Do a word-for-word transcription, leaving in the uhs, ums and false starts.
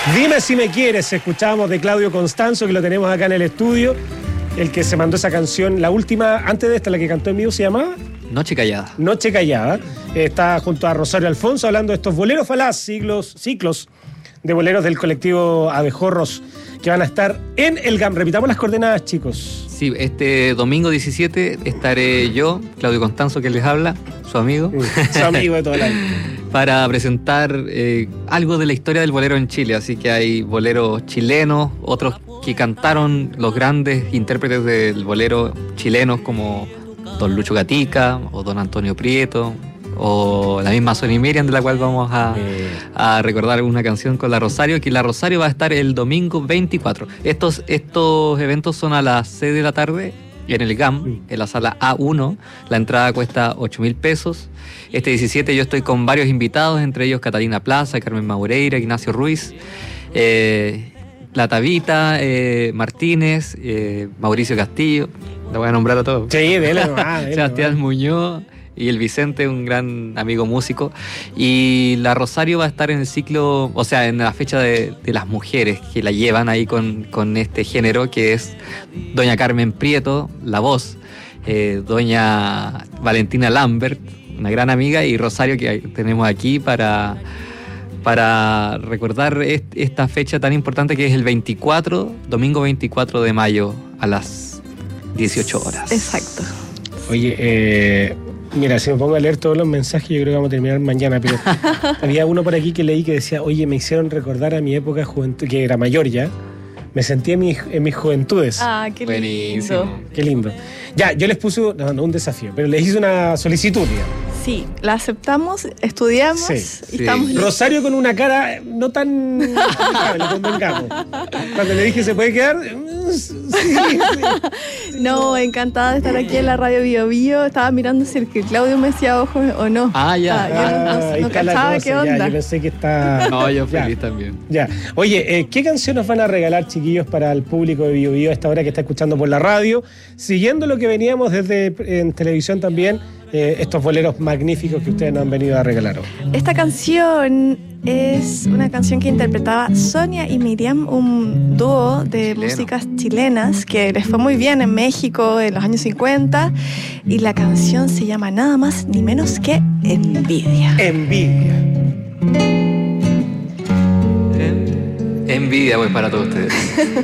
Dime si me quieres, escuchábamos de Claudio Constanzo, que lo tenemos acá en el estudio, el que se mandó esa canción, la última, antes de esta, la que cantó en vivo, ¿se llamaba? Noche Callada. Noche Callada. Está junto a Rosario Alfonso hablando de estos boleros falaz, siglos, ciclos de boleros del colectivo Abejorros, que van a estar en el GAM. Repitamos las coordenadas, chicos. Sí, este domingo diecisiete estaré yo, Claudio Constanzo, que les habla, su amigo. Su amigo de toda la vida. Para presentar eh, algo de la historia del bolero en Chile. Así que hay boleros chilenos, otros que cantaron los grandes intérpretes del bolero chilenos como Don Lucho Gatica o Don Antonio Prieto o la misma Sonny Miriam, de la cual vamos a, a recordar una canción con la Rosario, que la Rosario va a estar el domingo veinticuatro. Estos, estos eventos son a las seis de la tarde en el GAM, en la sala A uno. La entrada cuesta ocho mil pesos. Este diecisiete yo estoy con varios invitados, entre ellos Catalina Plaza, Carmen Maureira, Ignacio Ruiz, eh, La Tabita, eh, Martínez, eh, Mauricio Castillo. La voy a nombrar a todos. Sí, dele nomás, dele Sebastián nomás. Muñoz y el Vicente, un gran amigo músico. Y la Rosario va a estar en el ciclo, o sea, en la fecha de, de las mujeres que la llevan ahí con, con este género, que es doña Carmen Prieto, la voz, eh, doña Valentina Lambert, una gran amiga, y Rosario, que tenemos aquí para, para recordar est- esta fecha tan importante, que es el veinticuatro, domingo veinticuatro de mayo a las dieciocho horas. Exacto. Oye, eh, mira, si me pongo a leer todos los mensajes, yo creo que vamos a terminar mañana, pero había uno por aquí que leí que decía, oye, me hicieron recordar a mi época de juventud, que era mayor ya, me sentí en, mi, en mis juventudes. Ah, qué Buenísimo. lindo. Qué lindo. Ya, yo les puse, no, no un desafío, pero les hice una solicitud, digamos. Sí, la aceptamos, estudiamos Sí, y sí. estamos listos. Rosario con una cara no tan amable, convengamos. Cuando le dije, ¿se puede quedar? Mm, sí, sí. No, encantada de estar aquí en la radio Bio Bio. Estaba mirando si el que Claudio me decía ojo o no. Ah, ya. yo no- no, Ah, ahí no está la cachaba cosa, qué ya, onda. yo pensé que está... No, yo Ya. feliz también. Ya. Oye, eh, ¿qué canción nos van a regalar, chiquillos, para el público de Bio Bio a esta hora que está escuchando por la radio? Siguiendo lo que veníamos desde en televisión también, eh, estos boleros magníficos que ustedes nos han venido a regalar hoy. Esta canción es una canción que interpretaba Sonia y Miriam, un dúo de Chileno. músicas chilenas que les fue muy bien en México en los años cincuenta, y la canción se llama nada más ni menos que Envidia. Envidia. Envidia, pues, para todos ustedes.